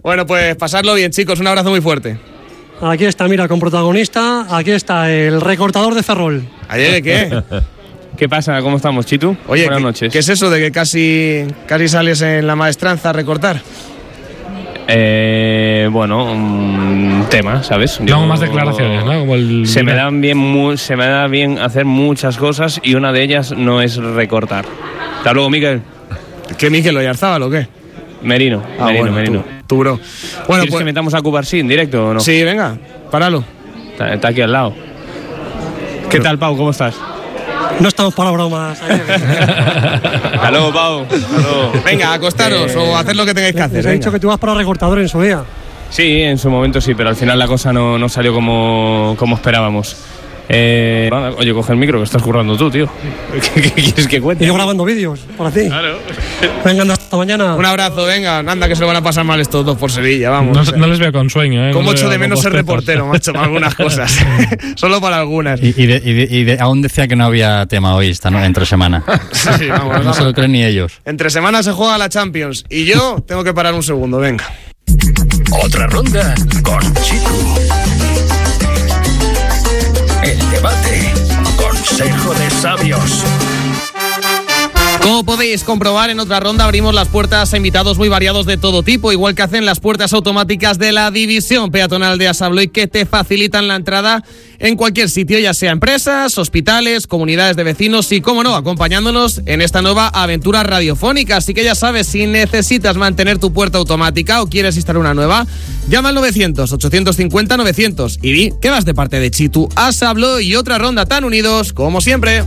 Bueno, pues pasarlo bien, chicos. Un abrazo muy fuerte. Aquí está, mira, con protagonista. Aquí está el recortador de Ferrol. ¿Ayer qué? ¿Qué pasa? ¿Cómo estamos, Chitu? Oye, buenas noches. ¿Qué es eso de que casi sales en la maestranza a recortar? Bueno, un tema, ¿sabes? No, más declaraciones, ¿no? Como se me da bien hacer muchas cosas y una de ellas no es recortar. Hasta luego, Miquel. ¿Qué Miquel Oyarzábal o qué? Merino. Merino. Tú, bro. Bueno, ¿quieres que metamos a Cubarsí en directo o no? Sí, venga, páralo. Está aquí al lado. ¿Qué tal, Pau? ¿Cómo estás? No estamos para bromas. Hasta luego, Pau. Hasta luego. Venga, acostaros o haced lo que tengáis que hacer. Les he dicho que tú vas para recortador en su día. Sí, en su momento sí, pero al final la cosa no salió como esperábamos. Oye, coge el micro que estás currando tú, tío. ¿Qué quieres que cuente? Y yo grabando vídeos, por ti. Claro. Venga, hasta mañana. Un abrazo, venga, anda que se lo van a pasar mal estos dos por Sevilla, vamos. No les veo con sueño, Como echo de menos ser reportero, macho, para algunas cosas. Solo para algunas. Y aún decía que no había tema hoy, entre semana. Sí, vamos. No se lo creen ni ellos. Entre semanas se juega la Champions y yo tengo que parar un segundo, venga. Otra ronda con Chitu. El debate. Consejo de sabios. Como podéis comprobar, en otra ronda abrimos las puertas a invitados muy variados de todo tipo, igual que hacen las puertas automáticas de la división peatonal de Asabloy, que te facilitan la entrada en cualquier sitio, ya sea empresas, hospitales, comunidades de vecinos y, cómo no, acompañándonos en esta nueva aventura radiofónica. Así que ya sabes, si necesitas mantener tu puerta automática o quieres instalar una nueva, llama al 900-850-900 y di que vas de parte de Chitu, Asabloy y otra ronda tan unidos como siempre.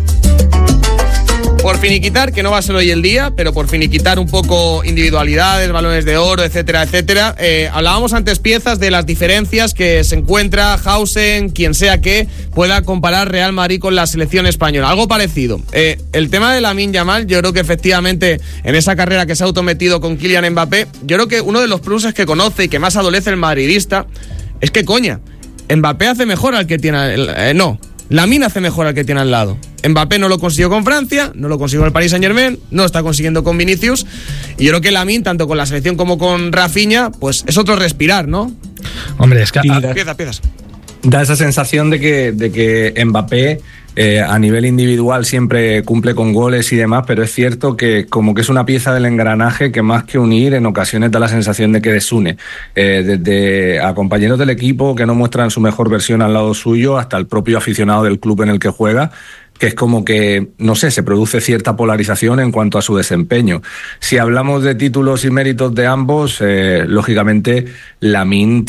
Por finiquitar, que no va a ser hoy el día, pero por finiquitar un poco individualidades, balones de oro, etcétera, etcétera. Hablábamos antes piezas de las diferencias que se encuentra Hausen, quien sea que pueda comparar Real Madrid con la selección española. Algo parecido. El tema de Lamine Yamal, yo creo que efectivamente en esa carrera que se ha autometido con Kylian Mbappé, yo creo que uno de los pluses que conoce y que más adolece el madridista es que, coña, Mbappé hace mejor al que tiene... Lamine hace mejor al que tiene al lado. Mbappé no lo consiguió con Francia, no lo consiguió el Paris Saint-Germain, no lo está consiguiendo con Vinicius. Y yo creo que Lamine, tanto con la selección como con Rafinha, pues es otro respirar, ¿no? Hombre, es que... Piezas. Da esa sensación de que Mbappé a nivel individual siempre cumple con goles y demás, pero es cierto que como que es una pieza del engranaje que más que unir en ocasiones da la sensación de que desune, desde a compañeros del equipo que no muestran su mejor versión al lado suyo hasta el propio aficionado del club en el que juega, que es como que, no sé, se produce cierta polarización en cuanto a su desempeño. Si hablamos de títulos y méritos de ambos, lógicamente Lamine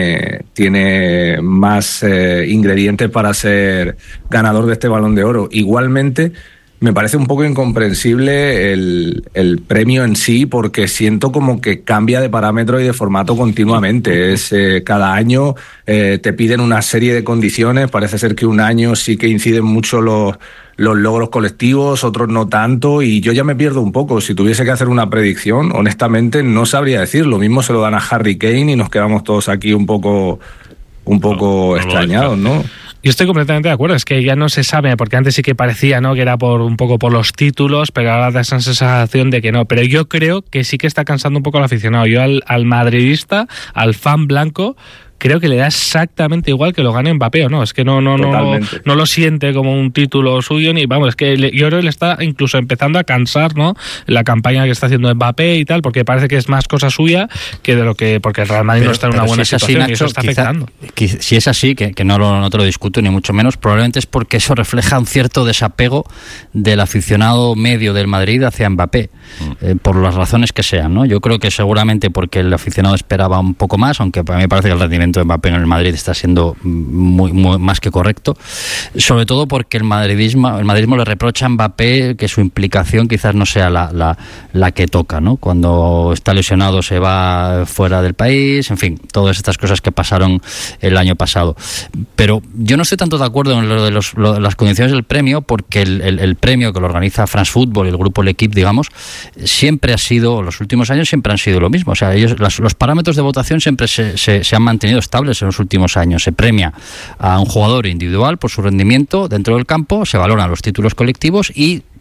tiene más ingredientes para ser ganador de este Balón de Oro. Igualmente, me parece un poco incomprensible el premio en sí, porque siento como que cambia de parámetro y de formato continuamente. Cada año te piden una serie de condiciones. Parece ser que un año sí que inciden mucho los logros colectivos, otros no tanto, y yo ya me pierdo un poco. Si tuviese que hacer una predicción, honestamente no sabría decir. Lo mismo se lo dan a Harry Kane y nos quedamos todos aquí un poco extrañados, ¿no? Yo estoy completamente de acuerdo, es que ya no se sabe, porque antes sí que parecía, ¿no?, que era un poco por los títulos, pero ahora da esa sensación de que no. Pero yo creo que sí que está cansando un poco al aficionado. Yo al madridista, al fan blanco, creo que le da exactamente igual que lo gane Mbappé o no. Es que no lo siente como un título suyo, ni vamos, es que yo creo que le está incluso empezando a cansar, ¿no?, la campaña que está haciendo Mbappé y tal, porque parece que es más cosa suya que de lo que, porque el Real Madrid no está en una buena situación, Nacho, y eso está afectando. Si es así, que no te lo discuto ni mucho menos, probablemente es porque eso refleja un cierto desapego del aficionado medio del Madrid hacia Mbappé, por las razones que sean, ¿no? Yo creo que seguramente porque el aficionado esperaba un poco más, aunque a mí me parece que el rendimiento de Mbappé en el Madrid está siendo muy más que correcto, sobre todo porque el madridismo le reprocha a Mbappé que su implicación quizás no sea la que toca, ¿no? Cuando está lesionado se va fuera del país, en fin, todas estas cosas que pasaron el año pasado. Pero yo no estoy tanto de acuerdo en lo de las condiciones del premio, porque el premio que lo organiza France Football y el grupo L'Equipe, digamos, siempre ha sido, los últimos años siempre han sido lo mismo. O sea, los parámetros de votación siempre se han mantenido estables en los últimos años. Se premia a un jugador individual por su rendimiento dentro del campo, se valoran los títulos colectivos y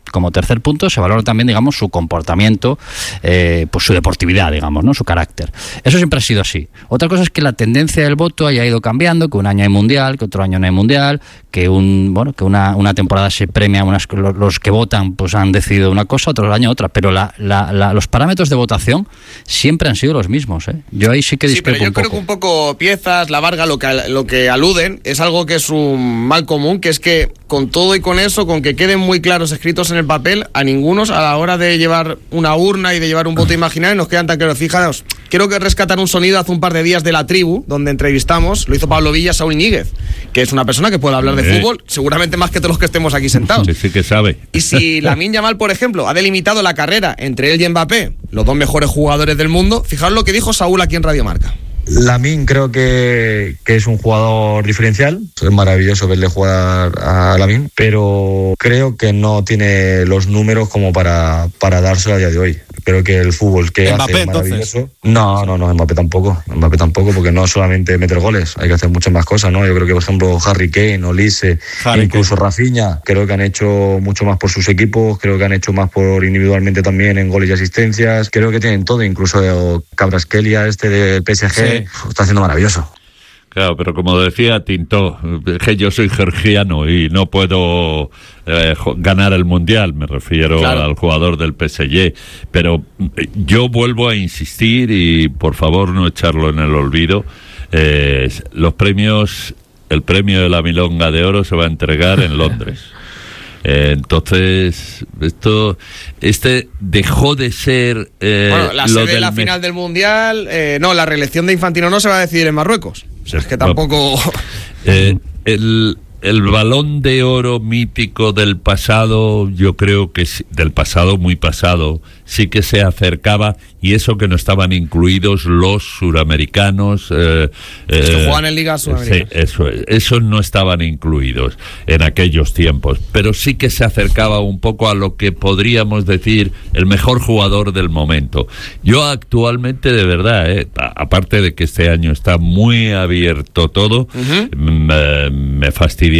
como tercer punto se valora también, digamos, su comportamiento, pues su deportividad, digamos, ¿no? Su carácter. Eso siempre ha sido así. Otra cosa es que la tendencia del voto haya ido cambiando, que un año hay mundial, que otro año no hay mundial, que una temporada se premia, los que votan pues han decidido una cosa, otro año otra, pero los parámetros de votación siempre han sido los mismos, ¿eh? Yo ahí sí que discrepo un poco. Creo que un poco Piezas, La Varga, lo que aluden es algo que es un mal común, que es que con todo y con eso, con que queden muy claros escritos en el papel, a ningunos a la hora de llevar una urna y de llevar un voto imaginario nos quedan tan claros. Fijaos, quiero que rescatar un sonido hace un par de días de La Tribu, donde entrevistamos, lo hizo Pablo Villa, Saúl Iñiguez, que es una persona que puede hablar de fútbol, seguramente más que todos los que estemos aquí sentados. Sí que sabe. Y si Lamine Yamal, por ejemplo, ha delimitado la carrera entre él y Mbappé, los dos mejores jugadores del mundo, fijaos lo que dijo Saúl aquí en Radio Marca. Lamine creo que es un jugador diferencial, es maravilloso verle jugar a Lamine, pero creo que no tiene los números como para dárselo a día de hoy. Creo que el fútbol que Mbappé, hace es maravilloso. No, Mbappé tampoco, porque no solamente meter goles, hay que hacer muchas más cosas, ¿no? Yo creo que, por ejemplo, Harry Kane, Olise, incluso Rafinha, creo que han hecho mucho más por sus equipos, creo que han hecho más por individualmente también en goles y asistencias, creo que tienen todo, incluso Kvaratskhelia, del PSG, está haciendo maravilloso. Claro, pero como decía Tintó, que yo soy georgiano y no puedo ganar el Mundial, me refiero al jugador del PSG, pero yo vuelvo a insistir y por favor no echarlo en el olvido, los premios, el premio de la Milonga de Oro se va a entregar en Londres. Entonces, este dejó de ser la sede de la final del Mundial, la reelección de Infantino no se va a decidir en Marruecos. O sea, es que tampoco... El Balón de Oro mítico del pasado, yo creo que del pasado muy pasado, sí que se acercaba, y eso que no estaban incluidos los suramericanos. Es que juegan en Liga Sudamericana. Sí, esos no estaban incluidos en aquellos tiempos, pero sí que se acercaba un poco a lo que podríamos decir el mejor jugador del momento. Yo actualmente, de verdad, aparte de que este año está muy abierto todo, me fastidiaría,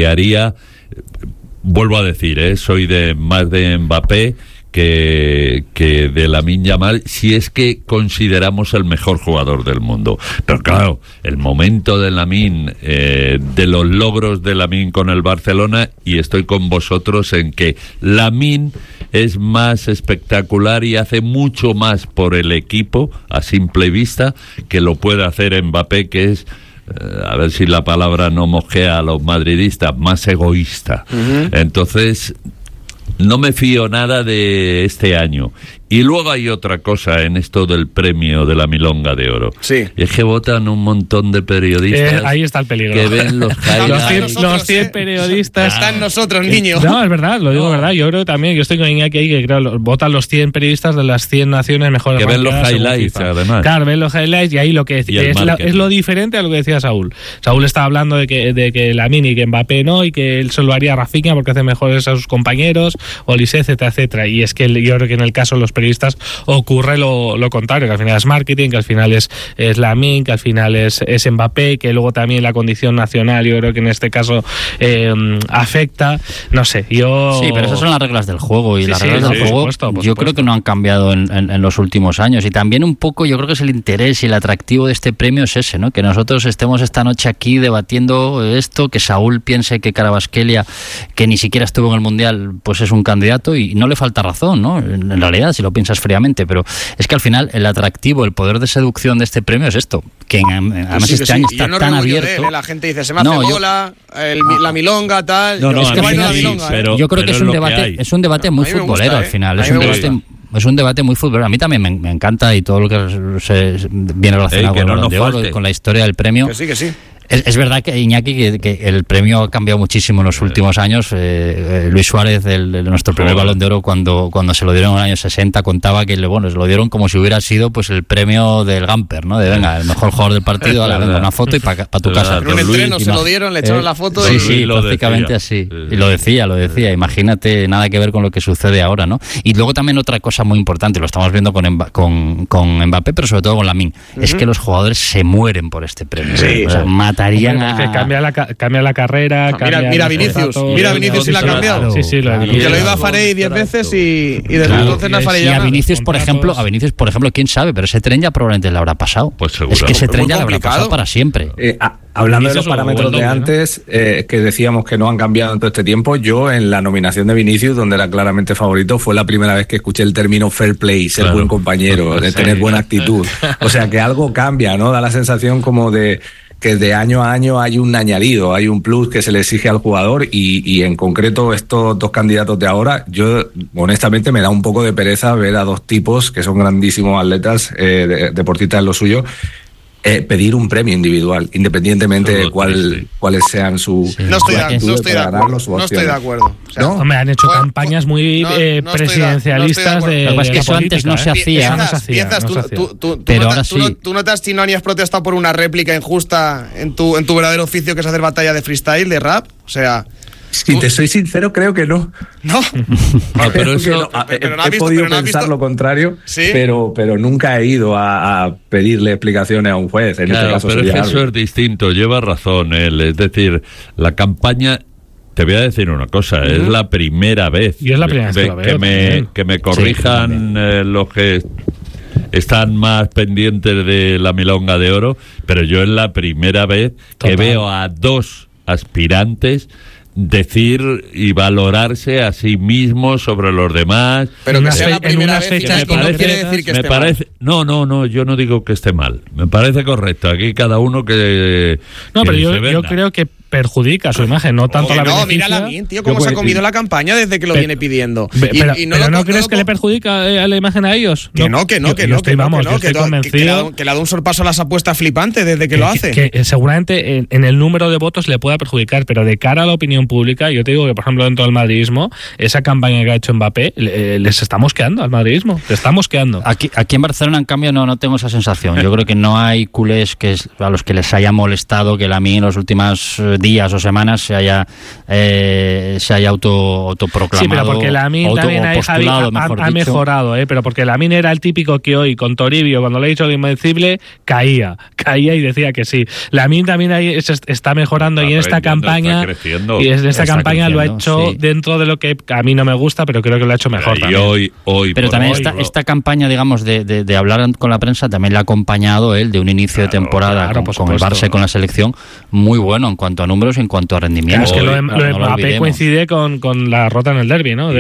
vuelvo a decir, soy más de Mbappé que de Lamine Yamal, si es que consideramos el mejor jugador del mundo. Pero claro, el momento de Lamine, de los logros de Lamine con el Barcelona, y estoy con vosotros en que Lamine es más espectacular y hace mucho más por el equipo a simple vista que lo puede hacer Mbappé, que es, a ver si la palabra no mosquea a los madridistas, más egoísta. Entonces, no me fío nada de este año. Y luego hay otra cosa en esto del premio de la Milonga de Oro. Sí. Es que votan un montón de periodistas. Ahí está el peligro. Que ven los highlights. los 100 periodistas. Están nosotros, niños. No, es verdad, lo digo verdad. Yo creo también, yo estoy con Iñaki ahí, que creo votan los 100 periodistas de las 100 naciones mejores. Que ven los highlights, además. Claro, ven los highlights, y ahí lo que es lo diferente a lo que decía Saúl. Saúl estaba hablando de que Lamine y que Mbappé no, y que él solo haría Rafinha porque hace mejores a sus compañeros, Olise, etcétera, etcétera. Y es que yo creo que en el caso de los periodistas ocurre lo contrario, que al final es marketing, que al final es Lamine, que al final es Mbappé, que luego también la condición nacional, yo creo que en este caso afecta, no sé, yo... Sí, pero esas son las reglas del juego, y las reglas del juego por supuesto. Creo que no han cambiado en los últimos años, y también un poco yo creo que es el interés y el atractivo de este premio es ese, ¿no? Que nosotros estemos esta noche aquí debatiendo esto, que Saúl piense que Kvaratskhelia, que ni siquiera estuvo en el Mundial, pues es un candidato, y no le falta razón, ¿no? En realidad, si lo piensas fríamente, pero es que al final el atractivo, el poder de seducción de este premio es esto, que además este año está tan abierto. La gente dice, se me hace bola, la milonga, tal. Es que al final, yo creo que es un debate muy futbolero al final, es un debate muy futbolero. A mí también me encanta, y todo lo que se viene relacionado con el Balón de Oro, con la historia del premio. Que sí. Es verdad que, Iñaki, que el premio ha cambiado muchísimo en los últimos años. Luis Suárez, nuestro primer Balón de Oro, cuando se lo dieron en el año 60, contaba que se lo dieron como si hubiera sido pues el premio del Gamper, ¿no? De venga, el mejor jugador del partido, venga, una foto y para tu casa. En un entreno se lo dieron, le echaron la foto. Sí, prácticamente así. Y lo decía. Imagínate, nada que ver con lo que sucede ahora, ¿no? Y luego también otra cosa muy importante, lo estamos viendo con Mbappé, pero sobre todo con Lamine, es que los jugadores se mueren por este premio. Sí, matarían a... Que cambia la carrera. Mira Vinicius. Mira Vinicius si la ha cambiado. Sí, lo he Que lo iba a Farey 10 veces y desde entonces no ha Farey y ya. a Vinicius, por ejemplo, quién sabe, pero ese tren ya probablemente le habrá pasado. Pues seguro. Es que ese tren ya le habrá pasado para siempre. Hablando de los parámetros de antes, que decíamos que no han cambiado en todo este tiempo, yo en la nominación de Vinicius, donde era claramente favorito, fue la primera vez que escuché el término fair play, ser buen compañero, de tener buena actitud. O sea, que algo cambia, ¿no? Da la sensación como de que de año a año hay un añadido, hay un plus que se le exige al jugador y en concreto estos dos candidatos de ahora, yo honestamente me da un poco de pereza ver a dos tipos que son grandísimos atletas, deportistas en lo suyo, pedir un premio individual, independientemente de cuáles sean sus... No estoy de acuerdo. O sea, ¿no? Hombre, han hecho campañas muy presidencialistas de es que eso antes no se hacía. Pero ahora sí. ¿Tú notas si no has protestado por una réplica injusta en tu verdadero oficio, que es hacer batalla de freestyle, de rap? O sea... Si te soy sincero, creo que no. ¿No? Pero eso... He podido pensar lo contrario, ¿sí? pero nunca he ido a pedirle explicaciones a un juez. En este caso pero es que eso es distinto, lleva razón él. Es decir, la campaña... Te voy a decir una cosa, es la primera vez y es la primera vez que lo veo, que me corrijan los que están más pendientes de la Milonga de Oro, pero yo es la primera vez que veo a dos aspirantes decir y valorarse a sí mismo sobre los demás. Pero que sea la primera vez no quiere decir que esté mal. No, yo no digo que esté mal. Me parece correcto. Aquí cada uno que... No, pero yo creo que perjudica su imagen, no tanto la beneficia. No, mira Lamine, tío, cómo se ha comido la campaña desde que lo viene pidiendo. Pero ¿no crees que le perjudica a la imagen a ellos? Que no, estoy convencido. Que le ha dado un sorpaso a las apuestas flipante desde que lo hace. Que seguramente en el número de votos le pueda perjudicar, pero de cara a la opinión pública, yo te digo que, por ejemplo, dentro del madridismo, esa campaña que ha hecho Mbappé, les está mosqueando al madridismo. Le está mosqueando. Aquí en Barcelona, en cambio, no tengo esa sensación. Yo creo que no hay culés a los que les haya molestado que Lamine en los últimos días o semanas se haya autoproclamado. Sí, pero porque Lamine también ha mejorado, pero porque Lamine era el típico que hoy con Toribio, cuando le he dicho lo invencible, caía y decía que sí. Lamine también está mejorando y en esta campaña lo ha hecho dentro de lo que a mí no me gusta, pero creo que lo ha hecho mejor también. Pero también esta campaña, digamos, de hablar con la prensa también le ha acompañado él de un inicio de temporada con el Barça y con la selección muy bueno en cuanto a números y en cuanto a rendimiento. Claro, es que lo de Mbappé coincide con la derrota en el derbi, ¿no?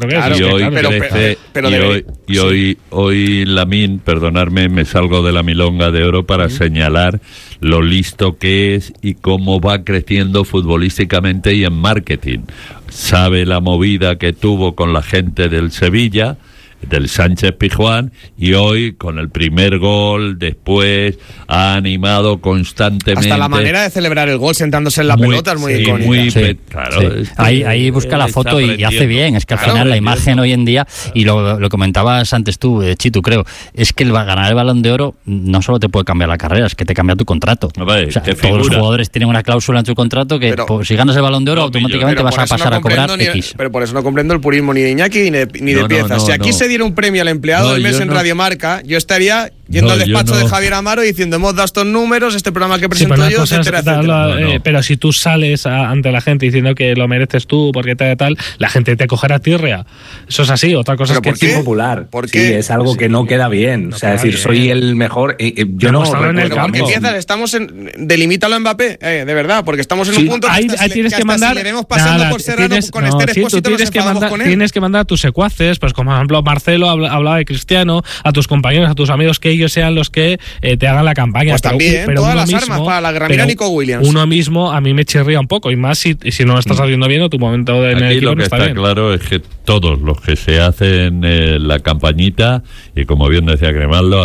Hoy Lamine, perdonadme, me salgo de la Milonga de Oro para señalar lo listo que es y cómo va creciendo futbolísticamente y en marketing. Sabe la movida que tuvo con la gente del Sevilla, del Sánchez Pizjuán, y hoy con el primer gol después ha animado constantemente. Hasta la manera de celebrar el gol sentándose en la pelota es muy icónica. Claro, ahí busca la foto y hace bien. Es que al final la imagen hoy en día, y lo comentabas antes tú, Chitu, creo, es que ganar el Balón de Oro no solo te puede cambiar la carrera, es que te cambia tu contrato. Todos los jugadores tienen una cláusula en su contrato que si ganas el Balón de Oro automáticamente vas a pasar a cobrar X. Pero por eso no comprendo el purismo ni de Iñaki ni de Piezas. Si aquí se diera un premio al empleado del mes en Radio Marca, yo estaría yendo al despacho de Javier Amaro diciendo: hemos dado estos números, este programa que presento yo, etcétera. Pero si tú sales ante la gente diciendo que lo mereces tú, porque tal, la gente te cogerá tirria. Eso es así. Otra cosa es que es popular. Sí, es algo que no queda bien. O sea, decir, soy el mejor. Yo no en el campo. Porque Piezas, estamos delimítalo a Mbappé, de verdad, porque estamos en un punto ahí tienes que mandar. Seguiremos pasando por Serrano con Esther Expósito, tienes que mandar a tus secuaces, pues como por ejemplo Marcelo hablaba de Cristiano, a tus compañeros, a tus amigos, que ellos sean los que te hagan la campaña. Pues también, pero todas las armas para la gran Nico Williams. Uno mismo a mí me chirría un poco, y más si no estás haciendo bien o tu momento en el equipo no está bien. Aquí lo que está claro es que todos los que se hacen la campañita, y como bien decía Geraldo,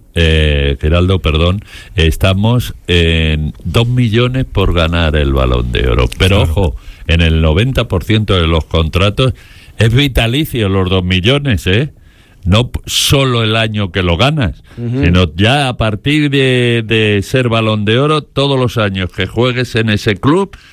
estamos en 2 millones por ganar el Balón de Oro. Pero ojo, en el 90% de los contratos es vitalicio los 2 millones, no solo el año que lo ganas, sino ya a partir de ser Balón de Oro, todos los años que juegues en ese club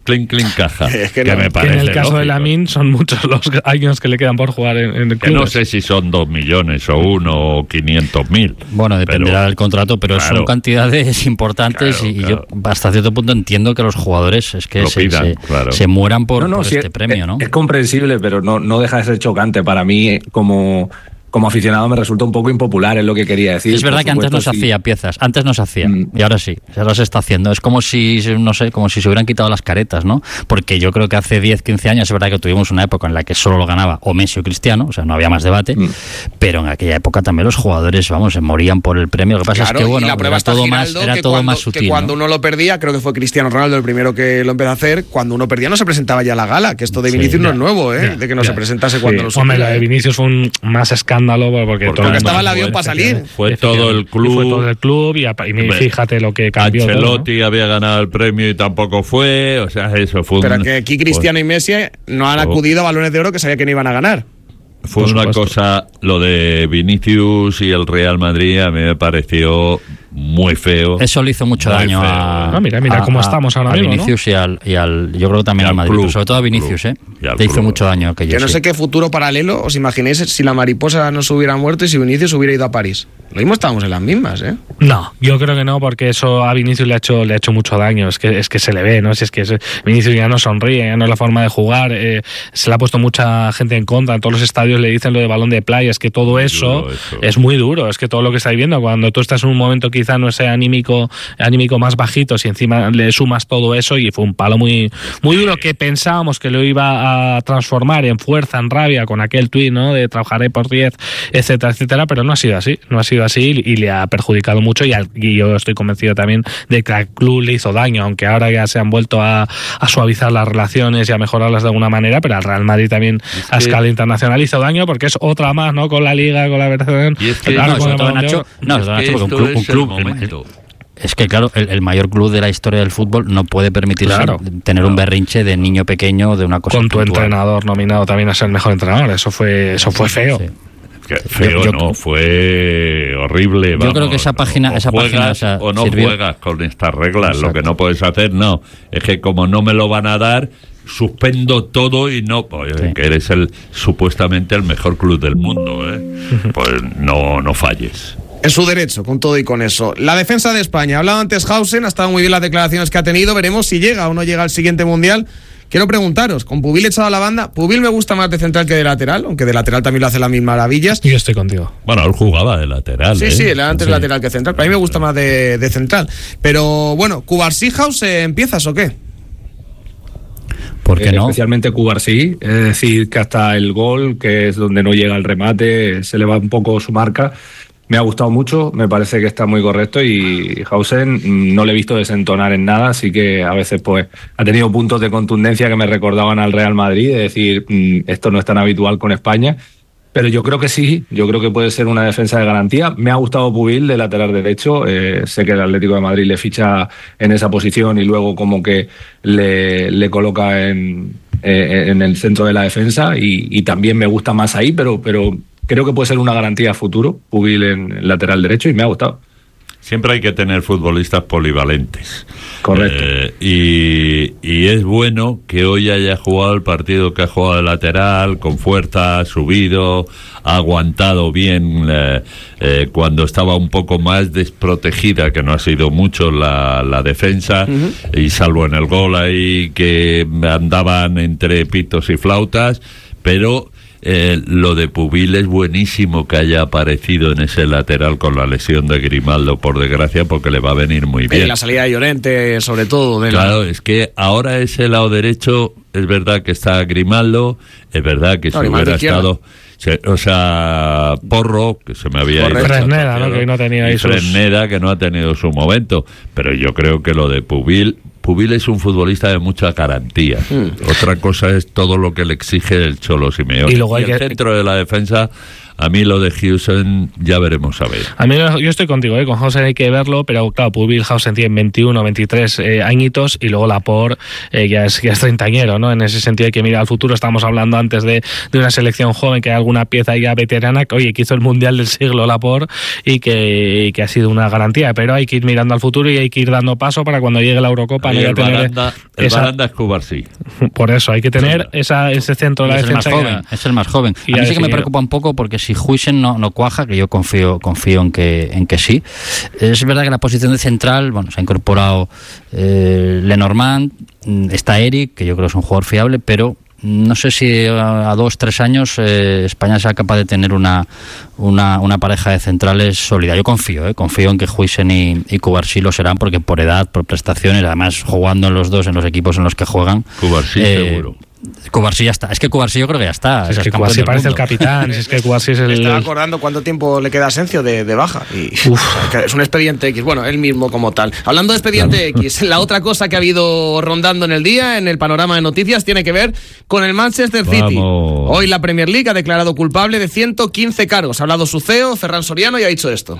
clink caja. Es que que no. me parece En el caso de lógico. Lamine son muchos los años que le quedan por jugar en el Que club. no sé si son 2 millones o 1 o 500.000. Bueno, dependerá del contrato, pero claro. son cantidades importantes Claro, y claro. yo hasta cierto punto entiendo que los jugadores es que Lo pidan, claro. se mueran por Sí, este premio, ¿no? Es comprensible, pero no deja de ser chocante. Para mí, como aficionado, me resulta un poco impopular, es lo que quería decir. Es verdad Por que antes no se supuesto, sí. hacía piezas, antes no se hacía y ahora sí, ahora se está haciendo. Es como si, no sé, como si se hubieran quitado las caretas, ¿no? Porque yo creo que hace 10, 15 años es verdad que tuvimos una época en la que solo lo ganaba o Messi o Cristiano, o sea, no había más debate, pero en aquella época también los jugadores, vamos, se morían por el premio. Lo que pasa Claro, es que, bueno, y la prueba era está todo Giraldo, más, que cuando, más sutil, que cuando ¿no? uno lo perdía, creo que fue Cristiano Ronaldo el primero que lo empezó a hacer, cuando uno perdía no se presentaba ya a la gala, que esto de Vinicius no es nuevo, de que no se presentase cuando lo Hombre, la supiera. de Vinicius fue un más escándalo porque todo el mundo estaba el fue- avión para salir. Fue todo el club. Fue todo el club y fíjate lo que cambió. todo, ¿no? Ancelotti había ganado el premio y tampoco fue. O sea, eso fue Pero que aquí Cristiano y Messi no han acudido a balones de oro que sabía que no iban a ganar. Fue Por una supuesto. cosa, lo de Vinicius y el Real Madrid a mí me pareció muy feo. Eso le hizo mucho Muy daño feo. a, mira cómo estamos ahora a mismo, ¿no? Vinicius y al yo creo que también Y al al Madrid, club, pero sobre todo a Vinicius, club. Y al le hizo club. mucho daño aquello. Yo no sí. sé qué futuro paralelo os imagináis si la mariposa no se hubiera muerto y si Vinicius hubiera ido a París. Lo mismo estábamos en las mismas, ¿eh? No, yo creo que no, porque eso a Vinicius le ha hecho mucho daño. Es que se le ve, ¿no? Si es que Vinicius ya no sonríe, ya no es la forma de jugar. Se le ha puesto mucha gente en contra. En todos los estadios le dicen lo de balón de playa. Es que todo eso es muy duro. Es que todo lo que estáis viendo, cuando tú estás en un momento quizá no sea anímico más bajito, si encima le sumas todo eso, y fue un palo muy duro que pensábamos que lo iba a transformar en fuerza, en rabia, con aquel tuit, ¿no? De trabajaré por 10, etcétera, etcétera, pero no ha sido así. No ha sido así y le ha perjudicado mucho y yo estoy convencido también de que al club le hizo daño, aunque ahora ya se han vuelto a suavizar las relaciones y a mejorarlas de alguna manera, pero al Real Madrid también a escala internacional hizo daño porque es otra más, ¿no? Con la Liga, con la Federación. Y es que No, con sobre el todo, Balón de Nacho, Oro. porque un club, es que claro, el mayor club de la historia del fútbol no puede permitirse tener un berrinche de niño pequeño de una cosa con tu puntual. entrenador nominado también a ser el mejor entrenador. Eso fue feo. Sí. Que feo, no, fue horrible. Yo creo que esa página, juegas, o sea, o no sirvió. juegas con estas reglas. Exacto. Lo que no puedes hacer, no. Es que como no me lo van a dar, suspendo todo y no. Oye, que eres supuestamente el mejor club del mundo, pues no falles. En su derecho, con todo y con eso. La defensa de España. Hablaba antes Hausen, ha estado muy bien las declaraciones que ha tenido. Veremos si llega o no llega al siguiente Mundial. Quiero preguntaros, con Pubil echado a la banda, Pubil me gusta más de central que de lateral, aunque de lateral también lo hace las mismas maravillas. Yo estoy contigo. Bueno, él jugaba de lateral. Sí, él era antes lateral que central, pero a mí me gusta más de central. Pero bueno, ¿Cubarsí, empiezas o qué? ¿Por qué no? Especialmente Cubarsí, es decir, que hasta el gol, que es donde no llega el remate, se le va un poco su marca. Me ha gustado mucho, me parece que está muy correcto y Hausen no le he visto desentonar en nada, así que a veces pues ha tenido puntos de contundencia que me recordaban al Real Madrid, es decir, esto no es tan habitual con España, pero yo creo que sí, yo creo que puede ser una defensa de garantía. Me ha gustado Pubil de lateral derecho, sé que el Atlético de Madrid le ficha en esa posición y luego como que le coloca en el centro de la defensa y también me gusta más ahí, pero creo que puede ser una garantía a futuro, Pubil en lateral derecho, y me ha gustado. Siempre hay que tener futbolistas polivalentes. Correcto. Y es bueno que hoy haya jugado el partido que ha jugado de lateral, con fuerza, ha subido, ha aguantado bien cuando estaba un poco más desprotegida, que no ha sido mucho la defensa, y salvo en el gol ahí que andaban entre pitos y flautas, pero... lo de Pubil es buenísimo que haya aparecido en ese lateral con la lesión de Grimaldo, por desgracia, porque le va a venir muy bien. Y la salida de Llorente, sobre todo. Claro, es que ahora ese lado derecho, es verdad que está Grimaldo, es verdad que si hubiera estado... O sea, Porro, que se me había ido. Fresneda, ¿no? Que no tenía ahí Fresneda, que no ha tenido su momento. Pero yo creo que lo de Pubil es un futbolista de mucha garantía. Otra cosa es todo lo que le exige el Cholo Simeone. Y luego el centro de la defensa, A mí lo de Hausen ya veremos a ver. A mí yo estoy contigo, con Hausen hay que verlo, pero claro, Pubil-Hausen tiene 21, 23 añitos y luego Laporte ya es treintañero, ¿no? En ese sentido hay que mirar al futuro. Estamos hablando antes de una selección joven que hay alguna pieza ya veterana, que hizo el Mundial del siglo Laporte y que ha sido una garantía, pero hay que ir mirando al futuro y hay que ir dando paso para cuando llegue la Eurocopa. El Baranda es Cubarsí. Por eso hay que tener ese centro de la defensa. Es el más joven. A mí sí que me preocupa un poco porque si Huijsen no cuaja, que yo confío en que sí. Es verdad que la posición de central, se ha incorporado Lenormand, está Eric, que yo creo que es un jugador fiable, pero no sé si a 2-3 años España sea capaz de tener una pareja de centrales sólida. Yo confío en que Huijsen y Cubarsí lo serán, porque por edad, por prestaciones, además jugando en los dos en los equipos en los que juegan. Cubarsí seguro. Cubarsí ya está. Es que Cubarsí yo creo que ya está. Es que Cubarsí parece el capitán. Es que Cubarsí es el... Me estaba acordando cuánto tiempo le queda a Asencio de baja. Y es un expediente X. Bueno, él mismo como tal. Hablando de expediente X, la otra cosa que ha habido rondando en el día, en el panorama de noticias, tiene que ver con el Manchester City. Hoy la Premier League ha declarado culpable de 115 cargos. Ha hablado su CEO, Ferran Soriano, y ha dicho esto.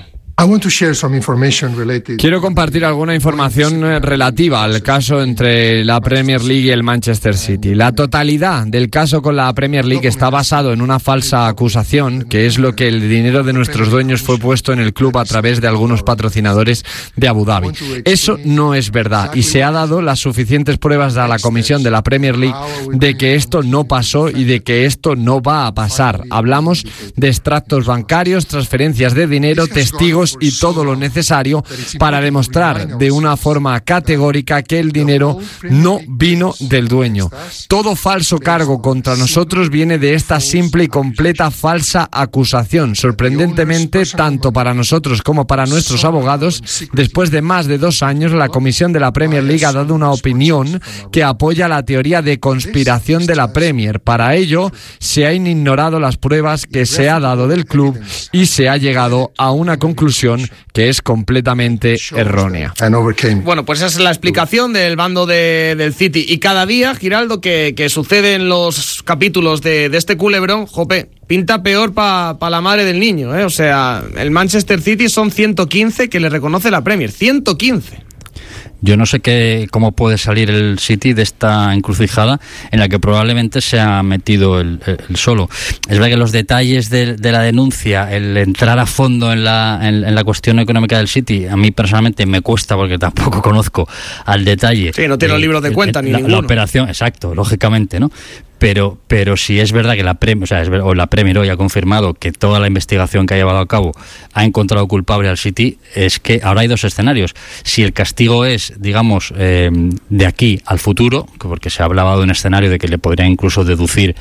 Quiero compartir alguna información relativa al caso entre la Premier League y el Manchester City. La totalidad del caso con la Premier League está basado en una falsa acusación, que es lo que el dinero de nuestros dueños fue puesto en el club a través de algunos patrocinadores de Abu Dhabi. Eso no es verdad y se ha dado las suficientes pruebas a la comisión de la Premier League de que esto no pasó y de que esto no va a pasar. Hablamos de extractos bancarios, transferencias de dinero, testigos y todo lo necesario para demostrar de una forma categórica que el dinero no vino del dueño. Todo falso cargo contra nosotros viene de esta simple y completa falsa acusación. Sorprendentemente, tanto para nosotros como para nuestros abogados, después de más de 2 años, la comisión de la Premier League ha dado una opinión que apoya la teoría de conspiración de la Premier. Para ello, se han ignorado las pruebas que se ha dado del club y se ha llegado a una conclusión que es completamente errónea. Bueno, pues esa es la explicación del bando del City. Y cada día, Giraldo, que sucede en los capítulos de este culebrón, pinta peor para la madre del niño, ¿eh? O sea, el Manchester City son 115 que le reconoce la Premier. 115. Yo no sé cómo puede salir el City de esta encrucijada en la que probablemente se ha metido el solo. Es verdad que los detalles de la denuncia, el entrar a fondo en la cuestión económica del City, a mí personalmente me cuesta porque tampoco conozco al detalle. Sí, no tiene los libros de cuenta ni ninguno. La operación, exacto, lógicamente, ¿no? Pero si es verdad que la Premier hoy ha confirmado que toda la investigación que ha llevado a cabo ha encontrado culpable al City, es que ahora hay 2 escenarios. Si el castigo es, digamos, de aquí al futuro, porque se ha hablado de un escenario de que le podrían incluso deducir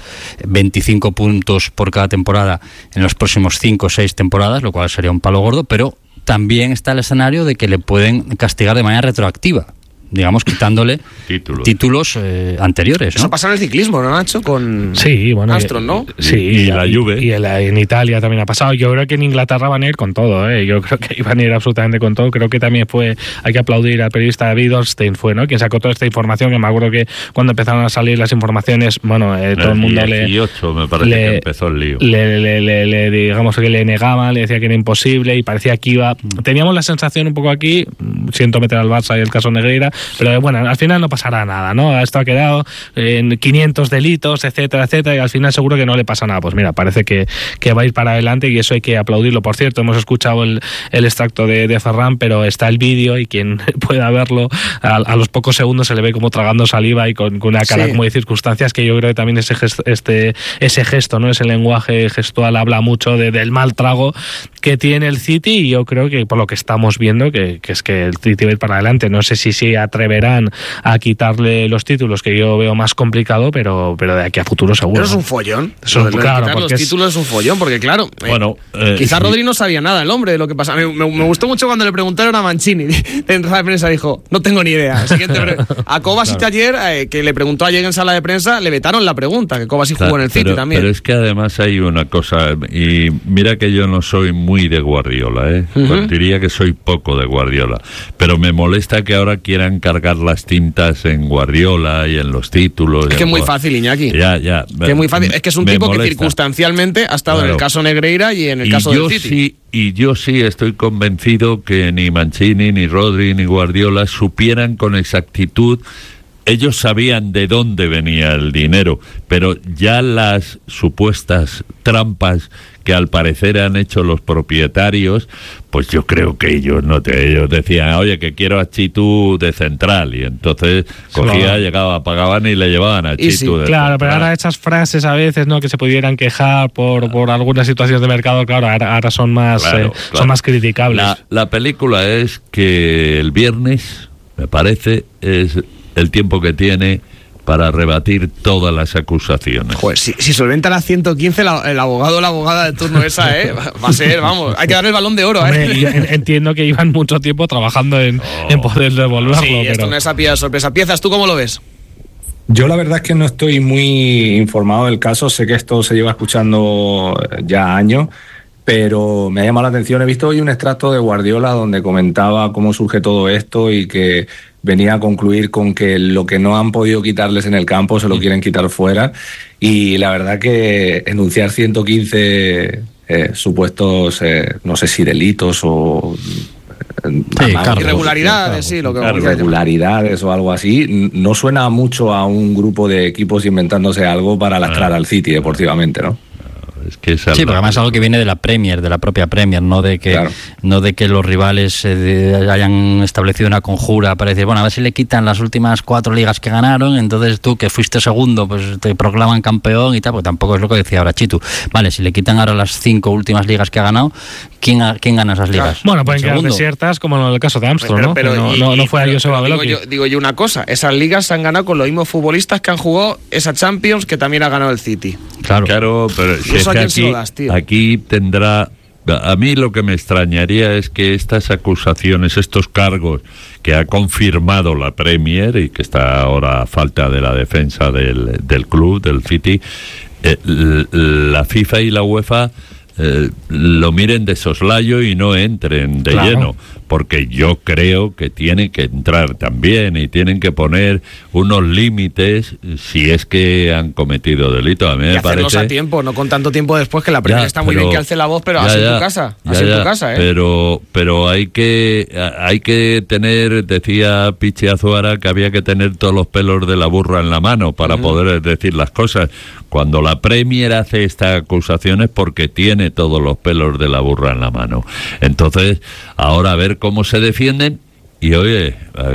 25 puntos por cada temporada en los próximos 5 o 6 temporadas, lo cual sería un palo gordo, pero también está el escenario de que le pueden castigar de manera retroactiva, digamos, quitándole títulos anteriores, ¿no? Eso pasa en el ciclismo, ¿no, Nacho? Con Armstrong, ¿no? Sí, y la Juve. Y en Italia también ha pasado. Yo creo que en Inglaterra van a ir con todo, ¿eh? Yo creo que iban a ir absolutamente con todo. Creo que también hay que aplaudir al periodista David Ornstein, quien sacó toda esta información, que me acuerdo que cuando empezaron a salir las informaciones, todo el mundo me parece que empezó el lío. Digamos que le negaba, le decía que era imposible y parecía que iba... Teníamos la sensación un poco aquí, siento meter al Barça y el caso Negreira, pero bueno, al final no pasará nada, ¿no? Esto ha quedado en 500 delitos, etcétera, etcétera, y al final seguro que no le pasa nada. Pues mira, parece que va a ir para adelante y eso hay que aplaudirlo. Por cierto, hemos escuchado el extracto de Ferran, pero está el vídeo y quien pueda verlo, a los pocos segundos se le ve como tragando saliva y con una cara como de circunstancias, que yo creo que también ese gesto, ¿no? Ese lenguaje gestual habla mucho del mal trago que tiene el City, y yo creo que por lo que estamos viendo que es que el City va a ir para adelante. No sé si atreverán a quitarle los títulos, que yo veo más complicado, pero de aquí a futuro seguro. Pero es un follón. Claro, quitar los títulos es un follón, porque claro, quizás Rodri no sabía nada, el hombre, de lo que pasa. Me gustó mucho cuando le preguntaron a Mancini en sala de prensa, dijo, no tengo ni idea. A Kovacic ayer, que le preguntó ayer en sala de prensa, le vetaron la pregunta, que Kovacic jugó en el City también. Pero es que además hay una cosa, y mira que yo no soy muy de Guardiola, pues diría que soy poco de Guardiola, pero me molesta que ahora quieran podían cargar las tintas en Guardiola y en los títulos. Es que es muy fácil, Iñaki. Ya. Que es muy fácil. Es que es un tipo que circunstancialmente ha estado en el caso Negreira y en el caso del City. Y yo sí estoy convencido que ni Mancini, ni Rodri, ni Guardiola supieran con exactitud. Ellos sabían de dónde venía el dinero, pero ya las supuestas trampas que al parecer han hecho los propietarios, pues yo creo que ellos decían, oye, que quiero a Chitu de central, y entonces cogía, llegaba, pagaban y le llevaban a Chitu de central. Claro, pero ahora esas frases a veces, ¿no?, que se pudieran quejar por algunas situaciones de mercado, claro, ahora son más son más criticables. La película es que el viernes, me parece, es el tiempo que tiene para rebatir todas las acusaciones. Joder, si solventa las 115, el abogado o la abogada de turno esa, va a ser, vamos, hay que darle el balón de oro. Hombre, yo entiendo que llevan mucho tiempo trabajando en poder devolverlo. Sí, pero esto no es a pie de sorpresa. Piezas, ¿tú cómo lo ves? Yo la verdad es que no estoy muy informado del caso, sé que esto se lleva escuchando ya años, pero me ha llamado la atención. He visto hoy un extracto de Guardiola donde comentaba cómo surge todo esto y que venía a concluir con que lo que no han podido quitarles en el campo se lo quieren quitar fuera, y la verdad que enunciar 115 supuestos, no sé si delitos o irregularidades, irregularidades o algo así, no suena mucho a un grupo de equipos inventándose algo para lastrar al City deportivamente, ¿no? Sí, porque además es algo que viene de la Premier, de la propia Premier, no de que los rivales hayan establecido una conjura para decir, bueno, a ver si le quitan las últimas 4 ligas que ganaron, entonces tú, que fuiste segundo, pues te proclaman campeón y tal, porque tampoco es lo que decía ahora Chitu. Vale, si le quitan ahora las 5 últimas ligas que ha ganado, ¿quién gana esas ligas? Bueno, pueden quedar desiertas, como en el caso de Armstrong, pero no fue a Joseba Beloki. Digo yo una cosa, esas ligas se han ganado con los mismos futbolistas que han jugado esa Champions que también ha ganado el City. Claro, pero aquí tendrá... A mí lo que me extrañaría es que estas acusaciones, estos cargos que ha confirmado la Premier y que está ahora a falta de la defensa del club, del City, la FIFA y la UEFA lo miren de soslayo y no entren de lleno, porque yo creo que tienen que entrar también y tienen que poner unos límites si es que han cometido delito. A mí me hacerlos parece, a tiempo, no con tanto tiempo después, que la Premier está muy bien que alce la voz, pero así en tu casa, Pero hay que tener, decía Pichi Azuara, que había que tener todos los pelos de la burra en la mano para poder decir las cosas. Cuando la Premier hace estas acusaciones, porque tiene todos los pelos de la burra en la mano. Entonces, ahora a ver cómo se defienden. Y oye,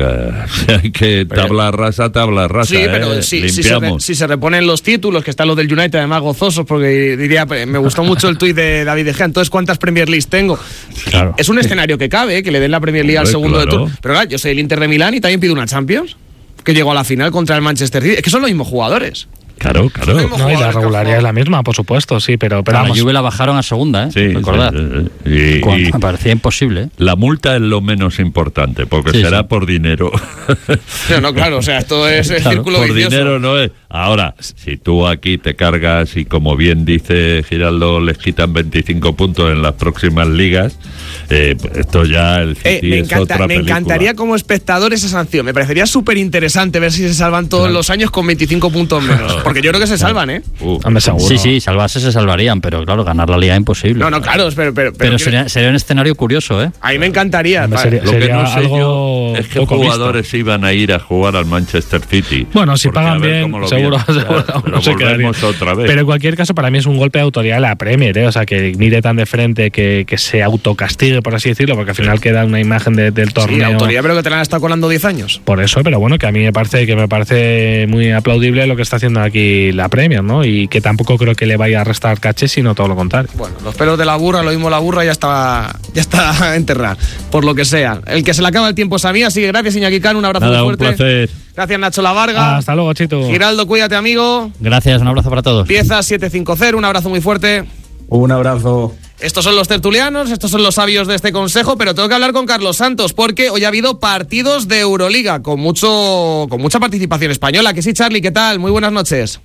hay que tabla rasa. Sí, pero si se reponen los títulos, que están los del United además gozosos, porque diría, me gustó mucho el tuit de David De Gea, entonces ¿cuántas Premier Leagues tengo? Claro. Es un escenario que cabe, que le den la Premier League al segundo de turno. Pero claro, yo soy el Inter de Milán y también pido una Champions, que llegó a la final contra el Manchester City. Es que son los mismos jugadores. Claro. No, y la regularidad es la misma, por supuesto, sí, pero la Juve la bajaron a segunda, recordad. Sí. Me parecía imposible. La multa es lo menos importante, porque será por dinero. No, claro, o sea, esto es el círculo por vicioso. Dinero no es. Ahora, si tú aquí te cargas y, como bien dice Giraldo, les quitan 25 puntos en las próximas ligas, esto ya el City es otra película. Me encantaría como espectador esa sanción. Me parecería súper interesante ver si se salvan todos los años con 25 puntos menos. Porque yo creo que se salvan, ¿eh? Sí, salvarse se salvarían, pero claro, ganar la liga es imposible. No, claro, pero sería un escenario curioso, ¿eh? A mí me encantaría. Lo que no sé yo es que jugadores iban a ir a jugar al Manchester City. Bueno, si pagan bien, seguro no se quedarían otra vez. Pero en cualquier caso, para mí es un golpe de autoridad a la Premier, ¿eh? O sea, que mire tan de frente, que se autocastigue, por así decirlo, porque al final queda una imagen del torneo. Sí, autoridad, pero que te la han estado colando 10 años. Por eso, pero bueno, que a mí me parece muy aplaudible lo que está haciendo aquí la Premier, ¿no? Y que tampoco creo que le vaya a restar caché, sino todo lo contrario. Bueno, los pelos de la burra, lo mismo la burra ya está enterrada, por lo que sea. El que se le acaba el tiempo es a mí, así que gracias, Iñaki Can, un abrazo muy fuerte. Un placer. Gracias, Nacho Lavarga. Hasta luego, Chito. Giraldo, cuídate, amigo. Gracias, un abrazo para todos. Pieza 750, un abrazo muy fuerte. Un abrazo. Estos son los tertulianos, estos son los sabios de este consejo, pero tengo que hablar con Carlos Santos, porque hoy ha habido partidos de Euroliga con mucha participación española. Que sí, Charlie, ¿qué tal? Muy buenas noches.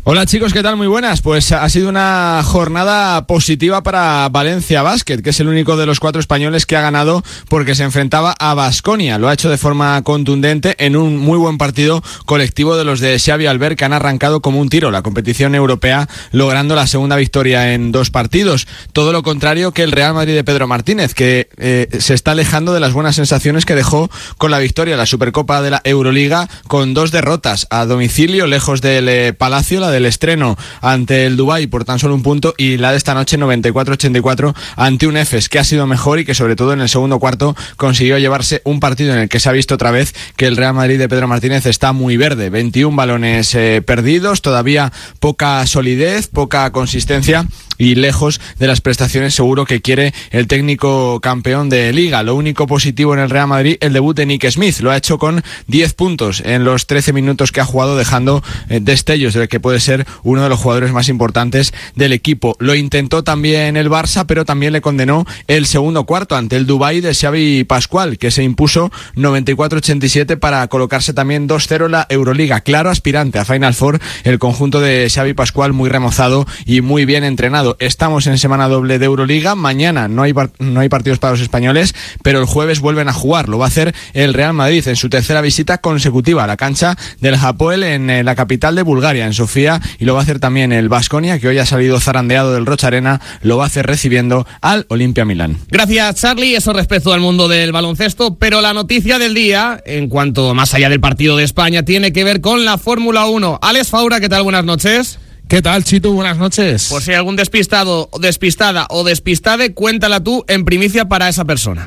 Hola chicos, ¿qué tal? Muy buenas. Pues ha sido una jornada positiva para Valencia Basket, que es el único de los 4 españoles que ha ganado porque se enfrentaba a Baskonia. Lo ha hecho de forma contundente en un muy buen partido colectivo de los de Xavi Albert, que han arrancado como un tiro la competición europea, logrando la segunda victoria en 2 partidos. Todo lo contrario que el Real Madrid de Pedro Martínez, que se está alejando de las buenas sensaciones que dejó con la victoria en la Supercopa de la Euroliga, con 2 derrotas a domicilio, lejos del Palacio, la del estreno ante el Dubái por tan solo un punto, y la de esta noche 94-84 ante un Efes que ha sido mejor y que sobre todo en el segundo cuarto consiguió llevarse un partido en el que se ha visto otra vez que el Real Madrid de Pedro Martínez está muy verde. 21 balones perdidos, todavía poca solidez, poca consistencia y lejos de las prestaciones seguro que quiere el técnico campeón de Liga. Lo único positivo en el Real Madrid, el debut de Nick Smith. Lo ha hecho con 10 puntos en los 13 minutos que ha jugado, dejando destellos de que puede ser uno de los jugadores más importantes del equipo. Lo intentó también el Barça, pero también le condenó el segundo cuarto ante el Dubái de Xavi Pascual, que se impuso 94-87 para colocarse también 2-0 en la Euroliga. Claro aspirante a Final Four, el conjunto de Xavi Pascual, muy remozado y muy bien entrenado. Estamos en semana doble de Euroliga. Mañana no hay partidos para los españoles, pero el jueves vuelven a jugar. Lo va a hacer el Real Madrid en su tercera visita consecutiva a la cancha del Hapoel en la capital de Bulgaria, en Sofía, y lo va a hacer también el Baskonia, que hoy ha salido zarandeado del Rocha Arena. Lo va a hacer recibiendo al Olimpia Milán. Gracias, Charlie. Eso respecto al mundo del baloncesto, pero la noticia del día, en cuanto más allá del partido de España, tiene que ver con la Fórmula 1. Alex Faura, ¿qué tal? Buenas noches. ¿Qué tal, Chitu? Buenas noches. Por si hay algún despistado, despistada o despistade, cuéntala tú en primicia para esa persona.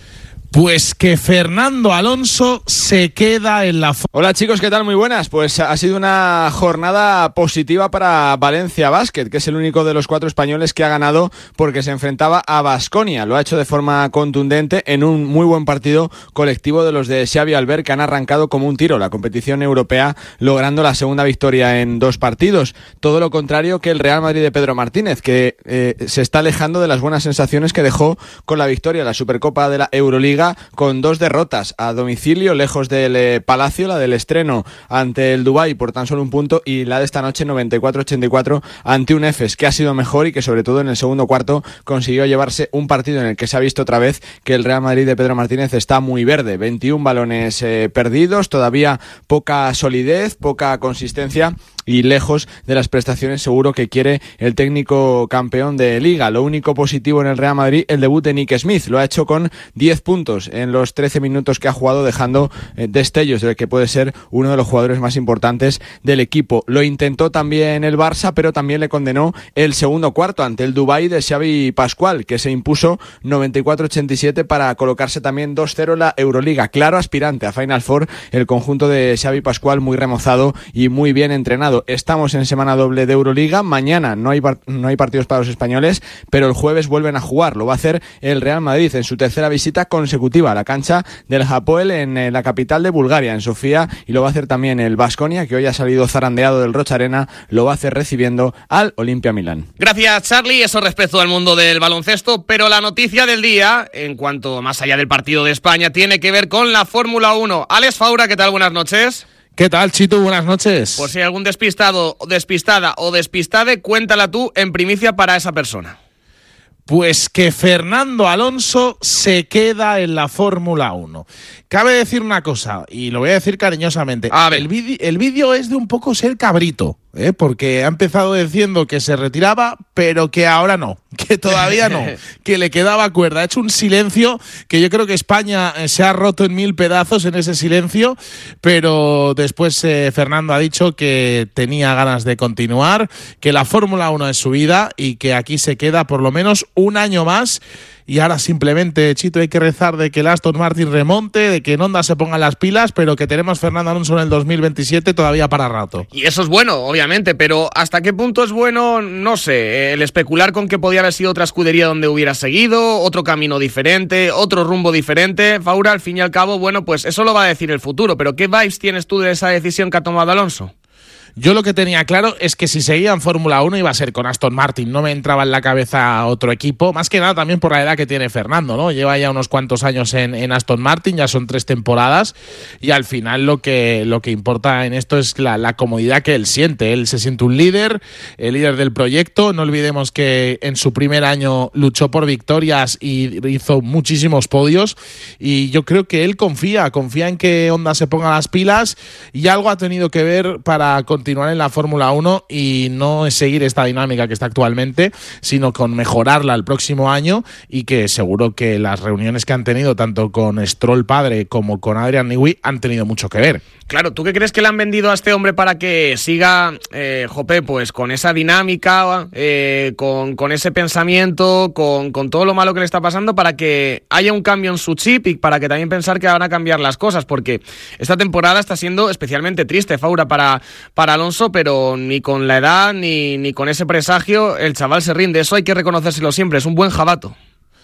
Pues que Fernando Alonso se queda en la... Hola chicos, ¿qué tal? Muy buenas. Pues ha sido una jornada positiva para Valencia Basket, que es el único de los 4 españoles que ha ganado porque se enfrentaba a Baskonia. Lo ha hecho de forma contundente en un muy buen partido colectivo de los de Xavi Albert, que han arrancado como un tiro la competición europea, logrando la segunda victoria en 2 partidos. Todo lo contrario que el Real Madrid de Pedro Martínez, que se está alejando de las buenas sensaciones que dejó con la victoria en la Supercopa de la Euroliga, con 2 derrotas a domicilio, lejos del Palacio, la del estreno ante el Dubái por tan solo un punto, y la de esta noche 94-84 ante un Efes que ha sido mejor y que sobre todo en el segundo cuarto consiguió llevarse un partido en el que se ha visto otra vez que el Real Madrid de Pedro Martínez está muy verde. 21 balones perdidos, todavía poca solidez, poca consistencia y lejos de las prestaciones seguro que quiere el técnico campeón de Liga. Lo único positivo en el Real Madrid, el debut de Nick Smith. Lo ha hecho con 10 puntos en los 13 minutos que ha jugado, dejando destellos de que puede ser uno de los jugadores más importantes del equipo. Lo intentó también el Barça, pero también le condenó el segundo cuarto ante el Dubái de Xavi Pascual, que se impuso 94-87 para colocarse también 2-0 en la Euroliga. Claro aspirante a Final Four, el conjunto de Xavi Pascual, muy remozado y muy bien entrenado. Estamos en semana doble de Euroliga. Mañana no hay partidos para los españoles, pero el jueves vuelven a jugar. Lo va a hacer el Real Madrid en su tercera visita consecutiva a la cancha del Hapoel en la capital de Bulgaria, en Sofía, y lo va a hacer también el Baskonia, que hoy ha salido zarandeado del Rocha Arena. Lo va a hacer recibiendo al Olimpia Milán. Gracias, Charlie. Eso respecto al mundo del baloncesto, pero la noticia del día, en cuanto más allá del partido de España, tiene que ver con la Fórmula 1. Alex Faura, ¿qué tal? Buenas noches. ¿Qué tal, Chitu? Buenas noches. Por si hay algún despistado, despistada o despistade, cuéntala tú en primicia para esa persona. Pues que Fernando Alonso se queda en la Fórmula 1. Cabe decir una cosa, y lo voy a decir cariñosamente. El vídeo es de un poco ser cabrito, porque ha empezado diciendo que se retiraba, pero que ahora no, que todavía no, que le quedaba cuerda. Ha hecho un silencio que yo creo que España se ha roto en 1000 pedazos en ese silencio, pero después Fernando ha dicho que tenía ganas de continuar, que la Fórmula 1 es su vida y que aquí se queda por lo menos un año más. Y ahora simplemente, Chito, hay que rezar de que el Aston Martin remonte, de que en Honda se pongan las pilas, pero que tenemos Fernando Alonso en el 2027 todavía para rato. Y eso es bueno, obviamente, pero ¿hasta qué punto es bueno? No sé, el especular con que podía haber sido otra escudería donde hubiera seguido, otro camino diferente, otro rumbo diferente. Faura, al fin y al cabo, bueno, pues eso lo va a decir el futuro, pero ¿qué vibes tienes tú de esa decisión que ha tomado Alonso? Yo lo que tenía claro es que si seguía en Fórmula 1 iba a ser con Aston Martin. No me entraba en la cabeza otro equipo, más que nada también por la edad que tiene Fernando, ¿no? Lleva ya unos cuantos años en Aston Martin, ya son 3 temporadas, y al final lo que importa en esto es la comodidad que él siente. Él se siente un líder, el líder del proyecto. No olvidemos que en su primer año luchó por victorias y hizo muchísimos podios, y yo creo que él confía en que Honda se ponga las pilas, y algo ha tenido que ver para continuar en la Fórmula 1 y no es seguir esta dinámica que está actualmente, sino con mejorarla el próximo año, y que seguro que las reuniones que han tenido tanto con Stroll padre como con Adrian Newey han tenido mucho que ver. Claro, ¿tú qué crees que le han vendido a este hombre para que siga, pues con esa dinámica, con ese pensamiento, con todo lo malo que le está pasando, para que haya un cambio en su chip y para que también pensar que van a cambiar las cosas? Porque esta temporada está siendo especialmente triste, Faura, para Alonso, pero ni con la edad ni con ese presagio el chaval se rinde. Eso hay que reconocérselo siempre, es un buen jabato.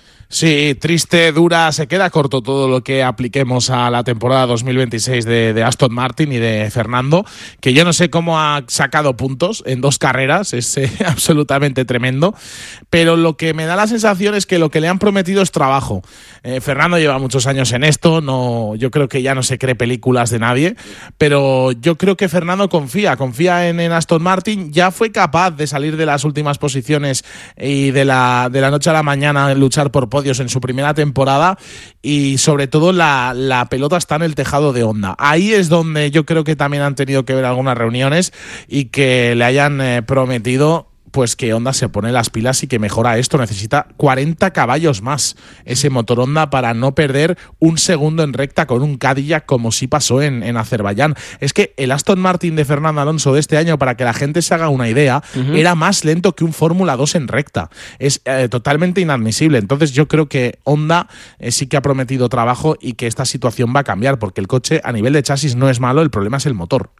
Sí, triste, dura, se queda corto todo lo que apliquemos a la temporada 2026 de Aston Martin y de Fernando, que yo no sé cómo ha sacado puntos en 2 carreras, es absolutamente tremendo, pero lo que me da la sensación es que lo que le han prometido es trabajo. Fernando lleva muchos años en esto, yo creo que ya no se cree películas de nadie, pero yo creo que Fernando confía en Aston Martin. Ya fue capaz de salir de las últimas posiciones y de la noche a la mañana luchar por podios en su primera temporada, y sobre todo la pelota está en el tejado de Honda. Ahí es donde yo creo que también han tenido que ver algunas reuniones y que le hayan prometido pues que Honda se pone las pilas y que mejora esto. Necesita 40 caballos más ese motor Honda para no perder un segundo en recta con un Cadillac, como sí pasó en Azerbaiyán. Es que el Aston Martin de Fernando Alonso de este año, para que la gente se haga una idea, era más lento que un Fórmula 2 en recta. Es totalmente inadmisible. Entonces yo creo que Honda sí que ha prometido trabajo y que esta situación va a cambiar, porque el coche a nivel de chasis no es malo, el problema es el motor.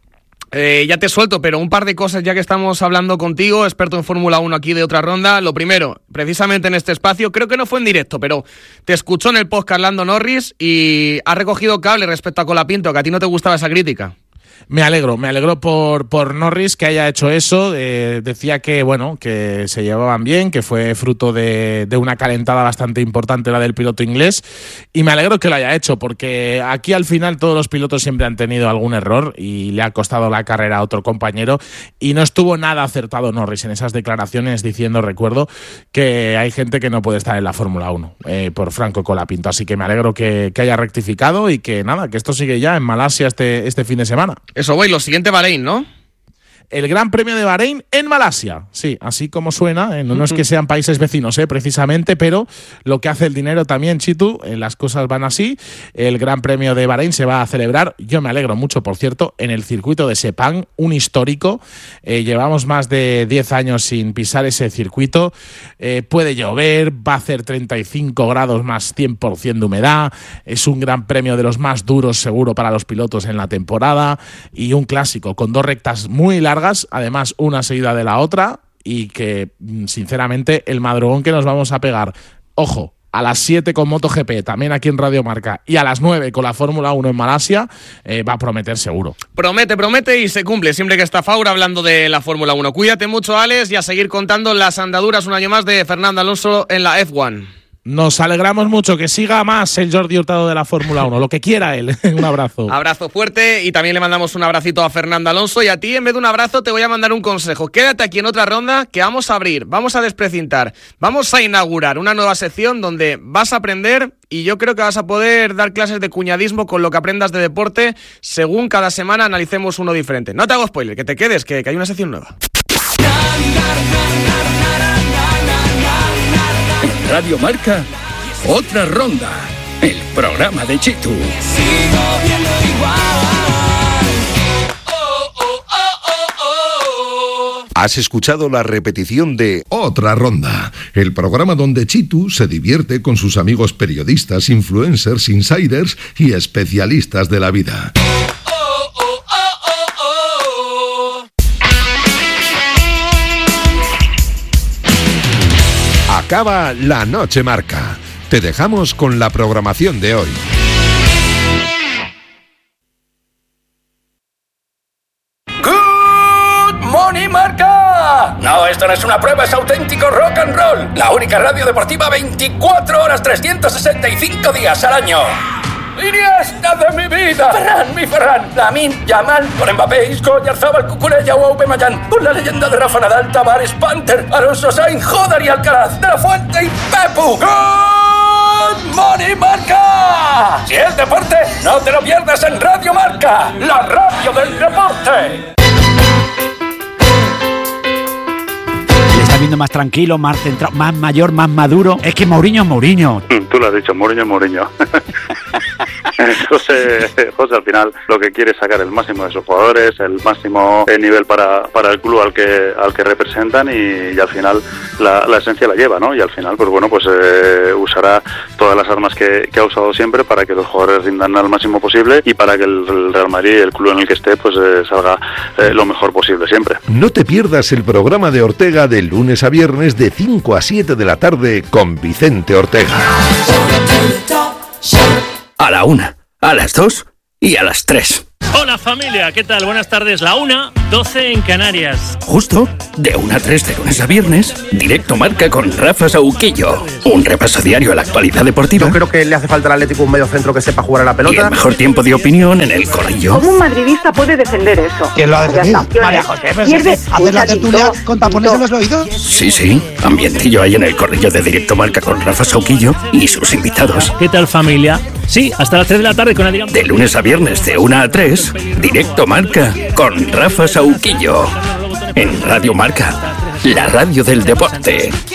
Ya te suelto, pero un par de cosas ya que estamos hablando contigo, experto en Fórmula 1 aquí de Otra Ronda. Lo primero, precisamente en este espacio, creo que no fue en directo, pero te escuchó en el podcast Lando Norris y ha recogido cable respecto a Colapinto, que a ti no te gustaba esa crítica. Me alegro por Norris que haya hecho eso. Decía que bueno, que se llevaban bien, que fue fruto de una calentada bastante importante la del piloto inglés, y me alegro que lo haya hecho, porque aquí al final todos los pilotos siempre han tenido algún error y le ha costado la carrera a otro compañero, y no estuvo nada acertado Norris en esas declaraciones diciendo, recuerdo, que hay gente que no puede estar en la Fórmula 1 por Franco Colapinto. Así que me alegro que haya rectificado y que nada, que esto sigue ya en Malasia este fin de semana. Eso, güey, lo siguiente Bahrein, ¿no? El Gran Premio de Bahrein en Malasia. Sí, así como suena. No es que sean países vecinos, precisamente, pero lo que hace el dinero también, Chitu, las cosas van así. El Gran Premio de Bahrein se va a celebrar, yo me alegro mucho, por cierto, en el circuito de Sepang, un histórico. Llevamos más de 10 años sin pisar ese circuito. Puede llover, va a hacer 35 grados más 100% de humedad. Es un Gran Premio de los más duros, seguro, para los pilotos en la temporada. Y un clásico con 2 rectas muy largas, además una seguida de la otra, y que sinceramente el madrugón que nos vamos a pegar, ojo, a las 7 con MotoGP, también aquí en Radio Marca, y a las 9 con la Fórmula 1 en Malasia, va a prometer seguro. Promete y se cumple siempre que está Faura hablando de la Fórmula 1. Cuídate mucho, Alex, y a seguir contando las andaduras un año más de Fernando Alonso en la F1. Nos alegramos mucho, que siga más el Jordi Hurtado de la Fórmula 1, lo que quiera él. Un abrazo. Abrazo fuerte, y también le mandamos un abracito a Fernando Alonso, y a ti en vez de un abrazo te voy a mandar un consejo. Quédate aquí en Otra Ronda, que vamos a abrir, vamos a desprecintar, vamos a inaugurar una nueva sección donde vas a aprender, y yo creo que vas a poder dar clases de cuñadismo con lo que aprendas de deporte, según cada semana analicemos uno diferente. No te hago spoiler, que te quedes, que hay una sección nueva. Radio Marca, Otra Ronda, el programa de Chitu. Has escuchado la repetición de Otra Ronda, el programa donde Chitu se divierte con sus amigos periodistas, influencers, insiders y especialistas de la vida. Acaba la Noche Marca. Te dejamos con la programación de hoy. esto no es una prueba, es auténtico rock and roll. La única radio deportiva 24 horas, 365 días al año. ¡Iniesta de mi vida! ¡Ferran, mi Ferran! Lamine Yamal, por Mbappé, Isco, Oyarzabal, Cucurella o Aubameyang, por la leyenda de Rafa Nadal, Tavares, Panther, Alonso Sainz, Jodar y Alcaraz, De La Fuente y Pepu. ¡Good Morning Marca! Si es deporte, no te lo pierdas en Radio Marca, la radio del deporte. Le está viendo más tranquilo, más centrado, más mayor, más maduro. Es que Mourinho es Mourinho. Tú lo has dicho, Mourinho es Mourinho. José, al final lo que quiere es sacar el máximo de sus jugadores, el máximo nivel para el club al que representan y al final la esencia la lleva, ¿no? Y al final, pues bueno, pues usará todas las armas que ha usado siempre para que los jugadores rindan al máximo posible y para que el Real Madrid, el club en el que esté, pues salga lo mejor posible siempre. No te pierdas el programa de Ortega de lunes a viernes de 5 a 7 de la tarde con Vicente Ortega. A la 1, a las 2 y a las 3. Hola familia, ¿qué tal? Buenas tardes. La 1:12 en Canarias. Justo de 1 a 3 de lunes a viernes, Directo Marca con Rafa Sauquillo. Un repaso diario a la actualidad deportiva. Yo creo que le hace falta al Atlético un mediocentro que sepa jugar a la pelota. Y el mejor tiempo de opinión en el corrillo. ¿Cómo un madridista puede defender eso? ¿Quién lo ha defendido? María José, ¿hacer la tertulia con tapones en los oídos? Sí, ambientillo ahí en el corrillo de Directo Marca con Rafa Sauquillo y sus invitados. ¿Qué tal familia? Sí, hasta las 3 de la tarde con Adrián. De lunes a viernes de 1 a 3, Directo Marca con Rafa Sauquillo. En Radio Marca, la radio del deporte.